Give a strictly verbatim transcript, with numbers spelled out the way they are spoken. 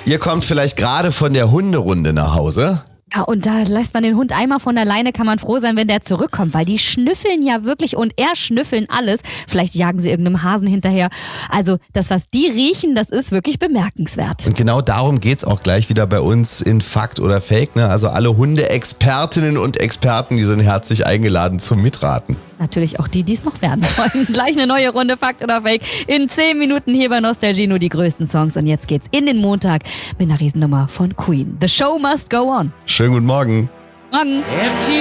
Ihr kommt vielleicht gerade von der Hunderunde nach Hause. Ja, und da lässt man den Hund einmal von alleine, kann man froh sein, wenn der zurückkommt, weil die schnüffeln ja wirklich und er schnüffeln alles. Vielleicht jagen sie irgendeinem Hasen hinterher. Also das, was die riechen, das ist wirklich bemerkenswert. Und genau darum geht's auch gleich wieder bei uns in Fakt oder Fake. Ne? Also alle Hundeexpertinnen und Experten, die sind herzlich eingeladen zum Mitraten. Natürlich auch die, die es noch werden wollen. Gleich eine neue Runde Fakt oder Fake. In zehn Minuten hier bei Nostalgie nur die größten Songs. Und jetzt geht's in den Montag mit einer Riesennummer von Queen. The show must go on. Schönen guten Morgen. Morgen.